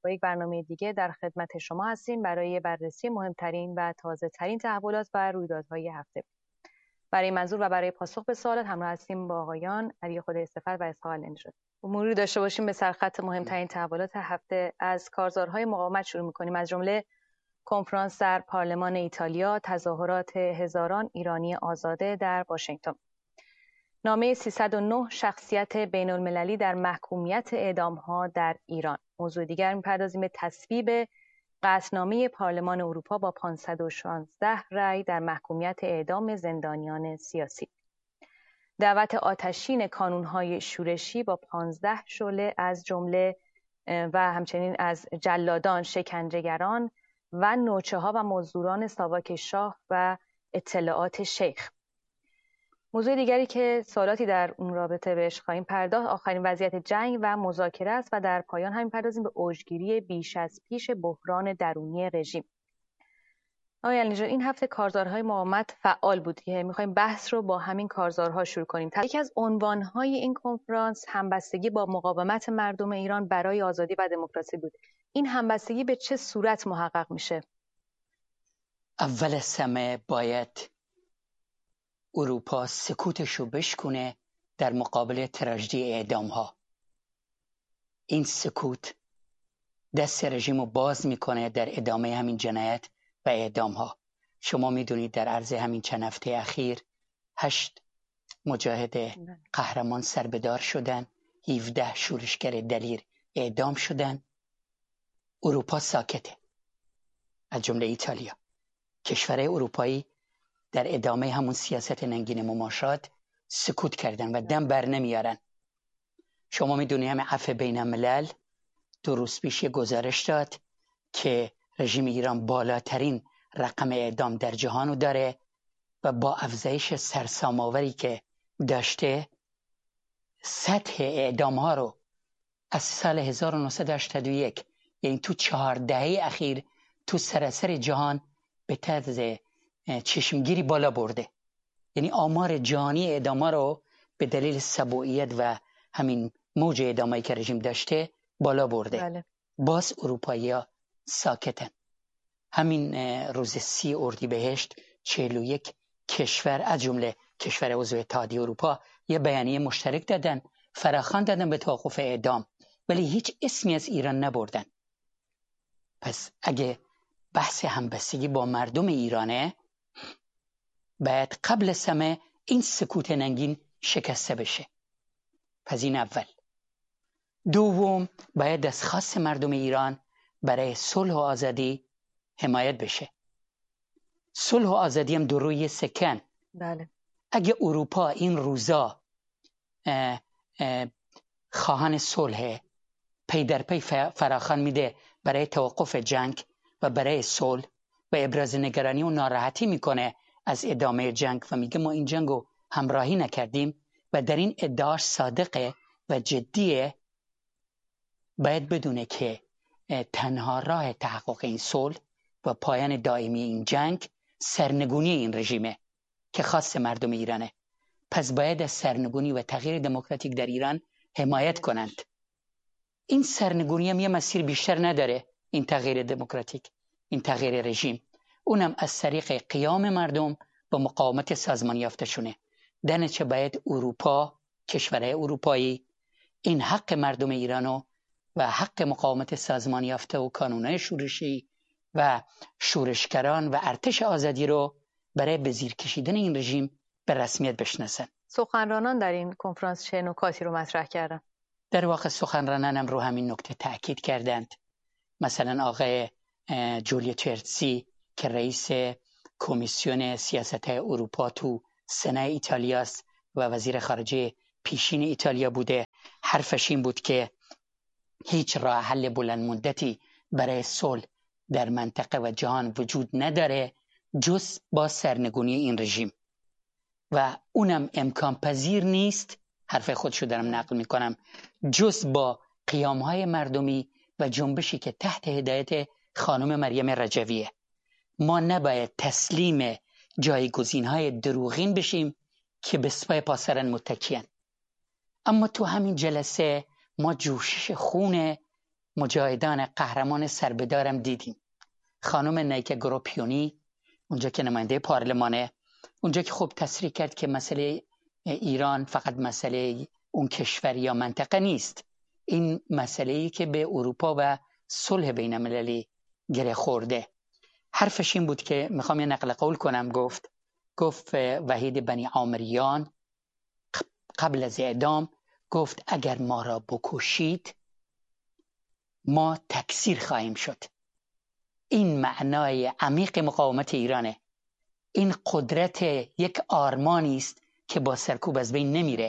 با یک برنامه دیگه در خدمت شما هستیم برای بررسی مهمترین و تازه ترین تحولات و رویدادهای هفته. برای منظور و برای پاسخ به سوالات همراه هستیم با آقایان علی خدای صفت و اسحاق النژاد. مروری داشته باشیم به سرخط مهمترین تحولات هفته. از کارزارهای مقاومت شروع می‌کنیم، از جمله کنفرانس در پارلمان ایتالیا، تظاهرات هزاران ایرانی آزاده در واشنگتن، نامه 309 شخصیت بین المللی در محکومیت اعدام‌ها در ایران. موضوع دیگر می‌پردازیم به تصویب قطعنامه پارلمان اروپا با 516 رأی در محکومیت اعدام زندانیان سیاسی. دعوت آتشین کانون‌های شورشی با 15 شعله از جمله و همچنین از جلادان، شکنجهگران و نوچه‌ها و مزدوران ساواک شاه و اطلاعات شیخ. موضوع دیگری که سوالاتی در اون رابطه بهش خواهیم پرداخت آخرین وضعیت جنگ و مذاکره است و در پایان همین پردازیم به اوجگیری بیش از پیش بحران درونی رژیم. آقای النژاد، این هفته کارزارهای مقاومت فعال بود که می‌خوایم بحث رو با همین کارزارها شروع کنیم. یکی از عنوان‌های این کنفرانس همبستگی با مقاومت مردم ایران برای آزادی و دموکراسی بود. این همبستگی به چه صورت محقق میشه؟ اول از همه باید اروپا سکوتشو بشکنه در مقابل تراژدی اعدام ها. این سکوت دست رژیم رو باز میکنه در ادامه همین جنایت و اعدام ها. شما میدونید در عرض همین چند هفته اخیر 8 مجاهد قهرمان سربدار شدن، 17 شورشگر دلیر اعدام شدن. اروپا ساکته، از جمله ایتالیا. کشورهای اروپایی در ادامه همون سیاست ننگین مماشات سکوت کردن و دم بر نمیارن. شما میدونی همه عفو بین الملل 2 روز پیش گزارش داد که رژیم ایران بالاترین رقم اعدام در جهانو داره و با افزایش سرسام‌آوری که داشته سطح اعدام ها رو از سال 1981 یعنی تو 4 دهه اخیر تو سراسر جهان به طرز چشمگیری بالا برده. یعنی آمار جهانی اعدام رو به دلیل سبوعیت و همین موج اعدامایی که رژیم داشته بالا برده. بله. باز اروپایی‌ها ساکتن. همین روز 30 اردیبهشت 41 کشور از جمله کشور عضو اتحادیه اروپا یه بیانیه مشترک دادن، فراخوان دادن به توقف اعدام، ولی هیچ اسمی از ایران نبردن. پس اگه بحث همبستگی با مردم ایرانه، باید قبل از همه این سکوت ننگین شکسته بشه. پس این اول. دوم، باید از خواست مردم ایران برای صلح و آزادی حمایت بشه. صلح و آزادی هم دو روی سکن. بله. اگه اروپا این روزا خواهان صلح پی در پی فراخوان میده برای توقف جنگ و برای صلح و ابراز نگرانی و ناراحتی میکنه از ادامه جنگ و میگه ما این جنگو همراهی نکردیم و در این ادعاش صادقه و جدیه، باید بدونه که تنها راه تحقق این صلح و پایان دائمی این جنگ سرنگونی این رژیمه که خاص مردم ایرانه. پس باید از سرنگونی و تغییر دموکراتیک در ایران حمایت کنند. این سرنگونی هم یه مسیر بیشتر نداره، این تغییر دموکراتیک، این تغییر رژیم، اونم از طریق قیام مردم با مقاومت سازمان یافته شونه. در نتیجه باید اروپا، کشورهای اروپایی این حق مردم ایرانو و حق مقاومت سازمان یافته و کانونهای شورشی و شورشگران و ارتش آزادی رو برای به زیر کشیدن این رژیم به رسمیت بشناسن. سخنرانان در این کنفرانس چه نکاتی رو مطرح کردن؟ در واقع سخنرانان هم رو همین نکته تاکید کردند. مثلا آقای جولیو ترسی که رئیس کمیسیون سیاست اروپا تو سنا ایتالیاست و وزیر خارجه پیشین ایتالیا بوده، حرفش این بود که هیچ راه حل بلند مدتی برای صلح در منطقه و جهان وجود نداره جز با سرنگونی این رژیم و اونم امکان پذیر نیست، حرف خودشو دارم نقل میکنم، جز با قیامهای مردمی و جنبشی که تحت هدایت خانم مریم رجویه. ما نباید تسلیم جایگزینهای دروغین بشیم که به سپاه پاسران متکیان. اما تو همین جلسه ما جوشش خون مجاهدان قهرمان سربدارم دیدیم. خانم نیکه گروپیونی اونجا که نماینده پارلمانه، اونجا که خوب تصریح کرد که مسئله ایران فقط مسئله اون کشور یا منطقه نیست، این مسئله‌ای که به اروپا و صلح بین المللی گره خورده. حرفش این بود که میخوام یه نقل قول کنم. گفت وحید بنی عامریان قبل از اعدام گفت اگر ما را بکشید ما تکثیر خواهیم شد. این معنای عمیق مقاومت ایرانه. این قدرت یک آرمانی است که با سرکوب از بین نمیره.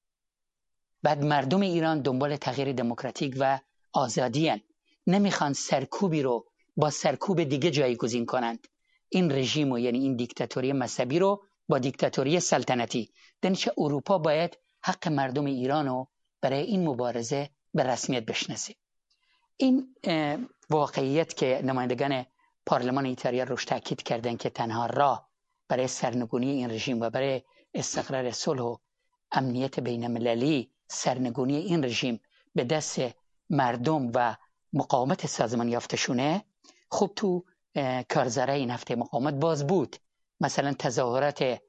بعد مردم ایران دنبال تغییر دموکراتیک و آزادی هستند. نمیخوان سرکوبی رو با سرکوب دیگه جایگزین کنند. این رژیم و یعنی این دیکتاتوری مذهبی رو با دیکتاتوری سلطنتی. دانش اروپا باید حق مردم ایران رو برای این مبارزه به رسمیت بشناسه. این واقعیت که نمایندگان پارلمان ایتالیا روش تاکید کردن که تنها راه برای سرنگونی این رژیم و برای استقرار صلح و امنیت بین المللی سرنگونی این رژیم به دست مردم و مقاومت سازمان یافتشونه. خب تو کارزاره این هفته مقاومت باز بود. مثلا تظاهرات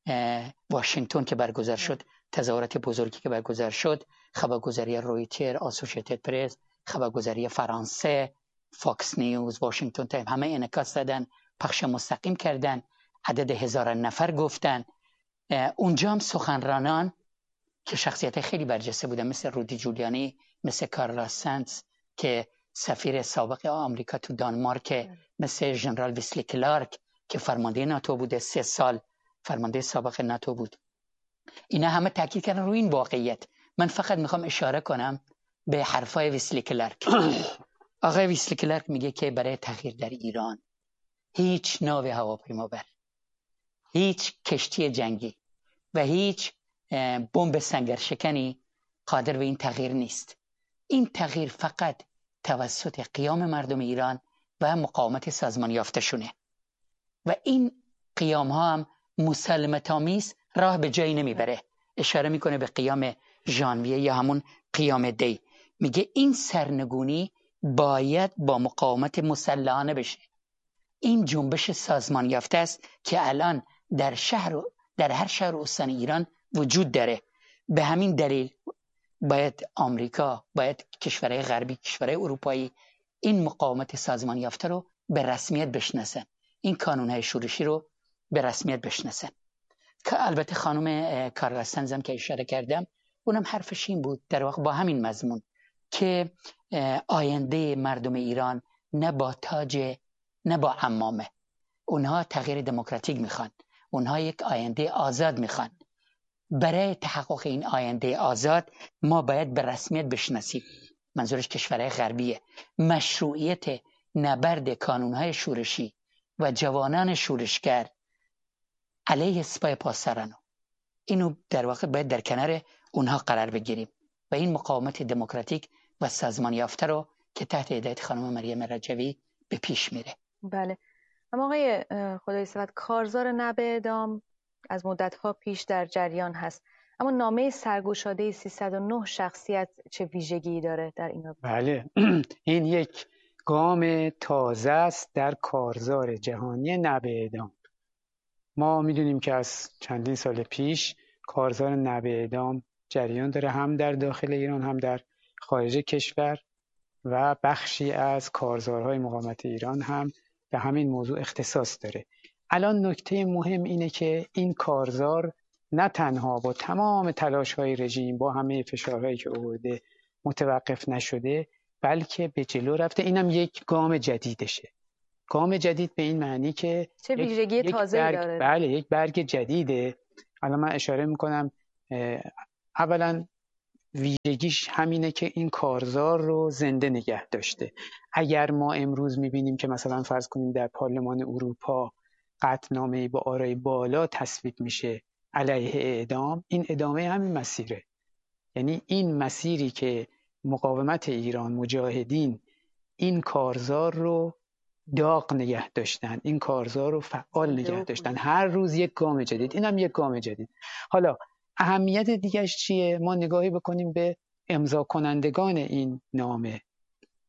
واشنگتن که برگزار شد، تظاهرات بزرگی که برگزار شد، خبرگزاری رویتر، آسوشیتد پرس، خبرگزاری فرانسه، فاکس نیوز، واشنگتن تایم، همه انعکاس دادن، پخش مستقیم کردن، عدد هزاران نفر گفتن. اونجا هم سخنرانان که شخصیت خیلی برجسته بودن، مثل رودی جولیانی، مثل کارلا سنتز که سفیر سابق آمریکا تو دانمارک، مثل ژنرال ویسلی کلارک که فرمانده ناتو بوده، 3 سال فرمانده سابق ناتو بود. اینا همه تاکید کردن روی این واقعیت. من فقط میخوام اشاره کنم به حرفای ویسلی کلارک. آقای ویسلی کلارک میگه که برای تغییر در ایران هیچ ناو هواپیمابر، هیچ کشتی جنگی و هیچ بمب سنگرشکنی قادر به این تغییر نیست. این تغییر فقط توسط قیام مردم ایران و مقاومت سازمان یافتشونه و این قیام ها هم مسالمت آمیز راه به جایی نمیبره. اشاره میکنه به قیام ژانویه یا همون قیام دی. میگه این سرنگونی باید با مقاومت مسلحانه بشه. این جنبش سازمان یافته است که الان در هر شهر و استان ایران وجود داره. به همین دلیل باید آمریکا، باید کشورهای غربی، کشورهای اروپایی این مقاومت سازمان یافته رو به رسمیت بشناسن، این کانونهای شورشی رو به رسمیت بشناسن. که البته خانم کارلا سنتز که اشاره کردم، اونم حرفش این بود در واقع با همین مضمون که آینده مردم ایران نه با تاج نه با عمامه. اونها تغییر دموکراتیک میخوان، اونها یک آینده آزاد میخوان. برای تحقق این آینده آزاد ما باید به رسمیت بشناسیم، منظورش کشورهای غربیه، مشروعیت نبرد کانونهای شورشی و جوانان شورشگر علیه سپاه پاسداران. اینو در واقع باید در کنار اونها قرار بگیریم و این مقاومت دموکراتیک و سازمان یافته رو که تحت هدایت خانم مریم رجوی به پیش میره. بله. اما آقای خدای صفت، کارزار نب اعدام از مدت‌ها پیش در جریان هست، اما نامه سرگشاده 309 شخصیت چه ویژگی داره در این رابطه؟ بله این یک گام تازه است در کارزار جهانی نب اعدام. ما میدونیم که از چندین سال پیش کارزار نب اعدام جریان داره، هم در داخل ایران هم در خارج کشور، و بخشی از کارزارهای مقاومت ایران هم به همین موضوع اختصاص داره. الان نکته مهم اینه که این کارزار نه تنها با تمام تلاش‌های رژیم، با همه فشارهایی که آورده متوقف نشده، بلکه به جلو رفته. اینم یک گام جدیدشه. گام جدید به این معنی که چه ویژگی تازه‌ای داره؟ بله، یک برگ جدیده. الان من اشاره میکنم. اولا ویژگیش همینه که این کارزار رو زنده نگه داشته. اگر ما امروز میبینیم که مثلا فرض کنیم در پارلمان اروپا قطعنامه‌ای با آرای بالا تصویب میشه علیه اعدام، این ادامه همین مسیره. یعنی این مسیری که مقاومت ایران، مجاهدین این کارزار رو داغ نگه داشتن، این کارزار رو فعال نگه داشتن، هر روز یک گام جدید، اینم یک گام جدید. حالا اهمیت دیگرش چیه؟ ما نگاهی بکنیم به امضا کنندگان این نامه.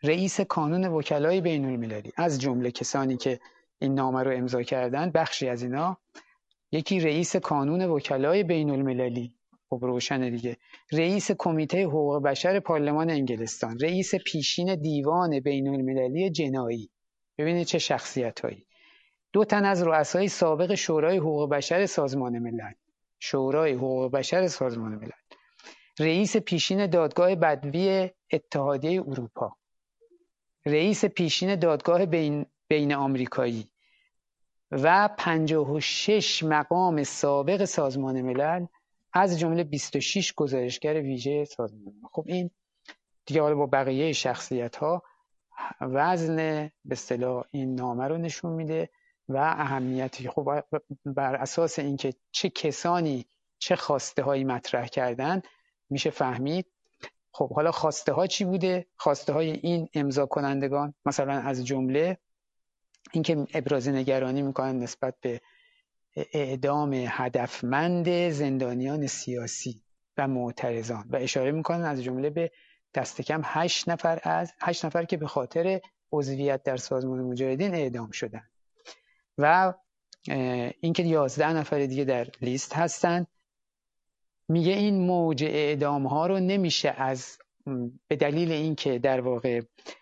رئیس کانون وکلای بین المللی، از جمله کسانی که این نامه رو امضا کردن، بخشی از اینا، یکی رئیس کانون وکلای بین المللی، خب روشن دیگه، رئیس کمیته حقوق بشر پارلمان انگلستان، رئیس پیشین دیوان بین المللی جنایی. ببینید چه شخصیت‌هایی. 2 تن از رؤسای سابق شورای حقوق بشر سازمان ملل، شورای حقوق بشر سازمان ملل، رئیس پیشین دادگاه بدوی اتحادیه اروپا، رئیس پیشین دادگاه بین آمریکایی و 56 مقام سابق سازمان ملل، از جمله 26 گزارشگر ویژه سازمان ملل. خب این دیگه حالا با بقیه شخصیت‌ها وزن به اصطلاح این نامه رو نشون میده و اهمیتی. خب بر اساس اینکه چه کسانی چه خواسته هایی مطرح کردن میشه فهمید. خب حالا خواسته ها چی بوده؟ خواسته های این امضا کنندگان مثلا از جمله اینکه ابراز نگرانی میکنن نسبت به اعدام هدفمند زندانیان سیاسی و معترضان و اشاره میکنن از جمله به دست کم 8 نفر که به خاطر عضویت در سازمان مجاهدین اعدام شدن و اینکه 11 نفر دیگه در لیست هستن. میگه این موج اعدام ها رو نمیشه به دلیل اینکه در واقع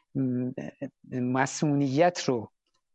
مسئولیت رو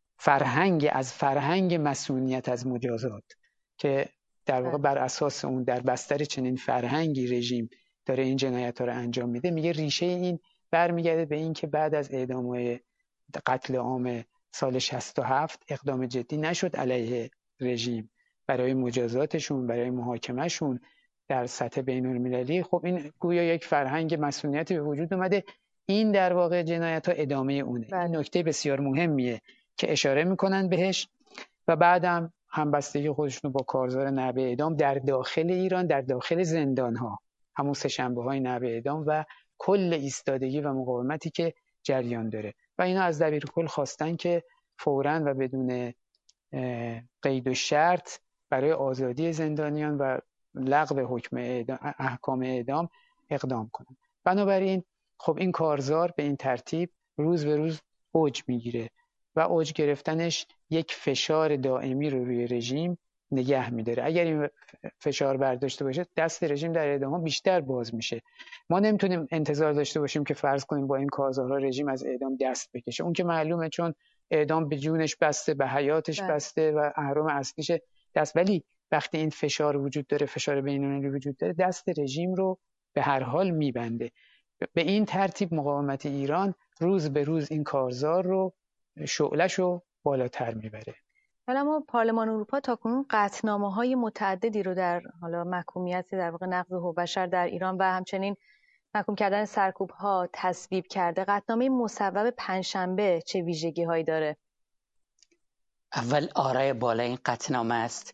فرهنگ مسئولیت از مجازات که در واقع بر اساس اون در بستر چنین فرهنگی رژیم داره این جنایت ها رو انجام میده، میگه ریشه این برمیگرده به این که بعد از اعدام‌های قتل عام سال 67 اقدام جدی نشد علیه رژیم برای مجازاتشون، برای محاکمهشون در سطح بین المللی. خب این گویا یک فرهنگ مسئولیتی به وجود اومده. این در واقع جنایت ها ادامه اونه. این نکته بسیار مهمیه که اشاره میکنن بهش و بعدم همبستگی خودشون با کارزار نحوه اعدام در داخل ایران، در داخل زندان ها، همون سه‌شنبه های نحوه اعدام و کل ایستادگی و مقاومتی که جریان داره و اینا از دبیرکل خواستن که فوراً و بدون قید و شرط برای آزادی زندانیان و لغو حکم احکام اعدام اقدام کنن. بنابراین خب این کارزار به این ترتیب روز به روز اوج میگیره و اوج گرفتنش یک فشار دائمی رو روی رژیم نگه میداره. اگر این فشار برداشته باشه دست رژیم در اعدام بیشتر باز میشه. ما نمیتونیم انتظار داشته باشیم که فرض کنیم با این کارزارها رژیم از اعدام دست بکشه. اون که معلومه، چون اعدام به جونش بسته، به حیاتش بسته و اهرم اصلیش دست. ولی وقتی این فشار وجود داره، فشار بین‌المللی وجود داره، دست رژیم رو به هر حال میبنده. به این ترتیب مقاومت ایران روز به روز این کارزار رو شعله‌شو بالاتر میبره. حالا ما پارلمان اروپا تاکنون قطعنامه‌های متعددی رو در حالا محکومیت در واقع نقض حقوق بشر در ایران و همچنین محکوم کردن سرکوب‌ها تصویب کرده. قطعنامه مصوب پنجشنبه چه ویژگی‌هایی داره؟ اول آرای بالای این قطعنامه است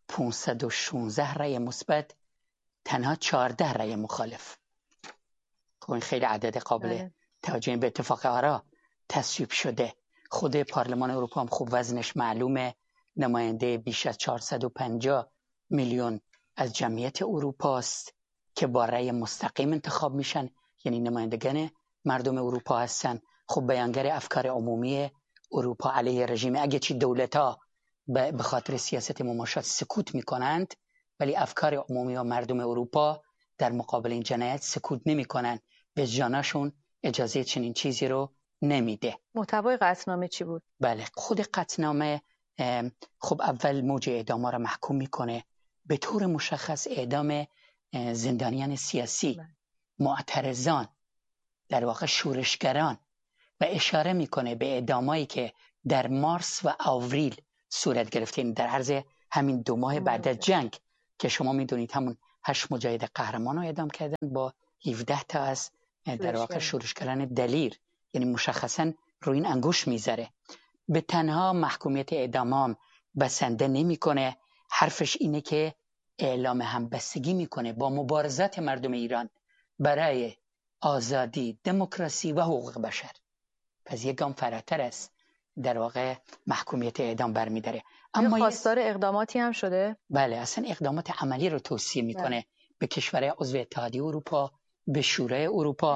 516 رأی مثبت، تنها 14 رأی مخالف. خب این خیلی عدد قابل توجه. به اتفاق آرا تصویب شده. خود پارلمان اروپا هم خوب وزنش معلومه، نماینده بیش از 450 میلیون از جمعیت اروپا است که با رأی مستقیم انتخاب میشن، یعنی نمایندگان مردم اروپا هستن. خب بیانگر افکار عمومی اروپا علیه رژیم. اگه چی دولت‌ها به خاطر سیاست مماشات سکوت میکنند، ولی افکار عمومی و مردم اروپا در مقابل این جنایت سکوت نمیکنن، وجدانشون اجازه چنین چیزی رو نمیده. محتوای قطعنامه چی بود؟ بله، خود قطعنامه خب اول موج اعدام را محکوم میکنه، به طور مشخص اعدام زندانیان سیاسی، معترضان، در واقع شورشگران، و اشاره میکنه به اعدامایی که در مارس و آوریل صورت گرفته، در عرض همین 2 ماه بعد از جنگ که شما میدونید همون 8 مجاهد قهرمان رو اعدام کردن با 17 تا از در واقع شورشگران دلیر. یعنی مشخصا روی این انگوش میذاره. به تنها محکومیت اعدام بسنده نمیکنه، حرفش اینه که اعلام همبستگی میکنه با مبارزات مردم ایران برای آزادی، دموکراسی و حقوق بشر. پس یک گام فراتر است در واقع محکومیت اعدام برمیداره. اما خواستار اقداماتی هم شده؟ بله، اصلا اقدامات عملی رو توصیه میکنه به کشورهای عضو اتحادیه اروپا، به شورای اروپا.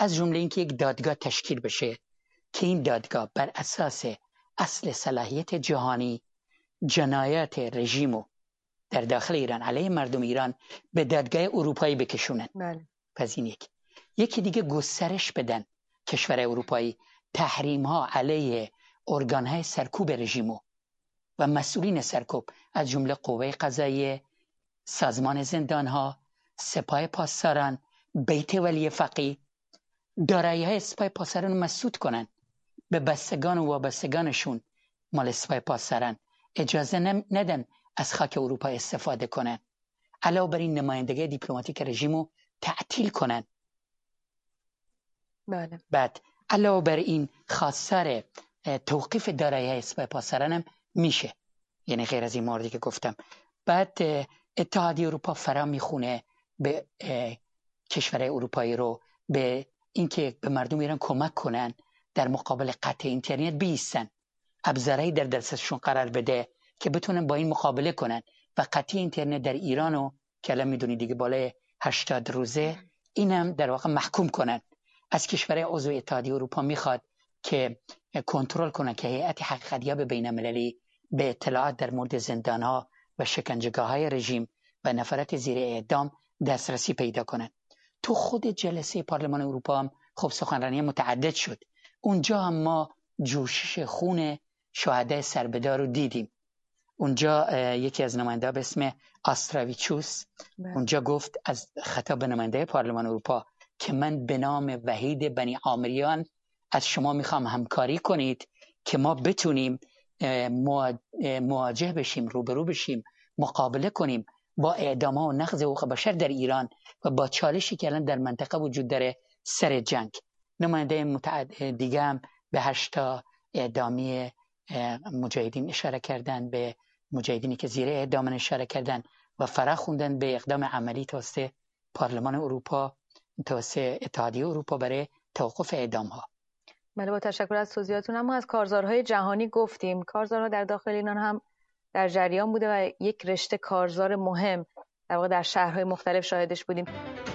از جمله اینکه یک دادگاه تشکیل بشه که این دادگاه بر اساس اصل صلاحیت جهانی جنایات رژیمو در داخل ایران علیه مردم ایران به دادگاه اروپایی بکشونن. بله. پس این یکی دیگه گسترش بدن کشور اروپایی تحریم ها علیه ارگان های سرکوب رژیمو و مسئولین سرکوب از جمله قوه قضاییه، سازمان زندان ها، سپاه پاسداران، بیت ولی فقیه، دارایی های سپاه پاسداران مسدود کنن، به بستگان و وابستگانشون مال سپاه پاسداران اجازه ندن از خاک اروپا استفاده کنن. علاوه بر این نمایندگی دیپلماتیک رژیمو تعطیل کنن. بله. بعد علاوه بر این خواستار توقیف دارایی سپاه پاسداران هم میشه، یعنی غیر از این موردی که گفتم. بعد اتحادیه اروپا فرا میخونه به کشورهای اروپایی رو به اینکه به مردم ایران کمک کنن در مقابل قطع اینترنت بیستن، ابزارهایی در دستشون قرار بده که بتونن با این مقابله کنن و قطع اینترنت در ایرانو که الان میدونید دیگه بالای 80 روزه اینم در واقع محکوم کنن. از کشورهای عضو اتحادیه اروپا میخواد که کنترل کنن که هیئت حقیقتیاب بین‌المللی به اطلاعات در مورد زندانها و شکنجهگاه‌های رژیم و نفرات زیر اعدام دسترسی پیدا کنن. تو خود جلسه پارلمان اروپا هم خب سخنرانی متعدد شد. اونجا هم ما جوشش خون شهدای سربدار رو دیدیم. اونجا یکی از نماینده‌ها به اسم آستراویچوس اونجا گفت از خطاب به نماینده پارلمان اروپا که من به نام وحید بنی عامریان از شما میخوام همکاری کنید که ما بتونیم مواجه بشیم، روبرو بشیم، مقابله کنیم با اعدام‌ها و نقض حقوق بشر در ایران و با چالشی که الان در منطقه وجود داره سر جنگ. نماینده دیگه هم به 8 اعدامی مجاهدین اشاره کردن، به مجاهدینی که زیر اعدام اشاره کردن و فرا خوندن به اقدام عملی توسط پارلمان اروپا، توسط اتحادیه اروپا برای توقف اعدام‌ها. بله، با تشکر از توضیحاتون. اما از کارزارهای جهانی گفتیم، کارزارها در داخل ایران هم در جریان بوده و یک رشته کارزار مهم در واقع در شهرهای مختلف شاهدش بودیم.